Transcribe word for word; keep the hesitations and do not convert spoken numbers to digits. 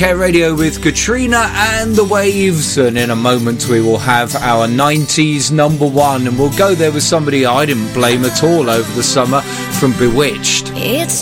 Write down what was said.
Care Radio with Katrina and the Waves, and in a moment we will have our nineties number one, and we'll go there with somebody I didn't blame at all over the summer, from Bewitched. It's